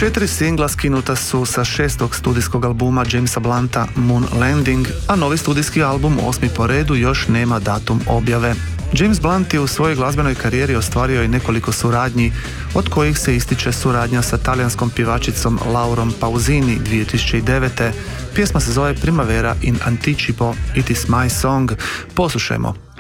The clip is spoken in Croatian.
4 singla skinuta su sa 6. studijskog albuma Jamesa Blunta Moon Landing, a novi studijski album, 8. po redu, još nema datum objave. James Blunt je u svojoj glazbenoj karijeri ostvario i nekoliko suradnji, od kojih se ističe suradnja sa talijanskom pjevačicom Laurom Pausini 2009. Pjesma se zove Primavera in Anticipo, It is my song. Poslušajmo.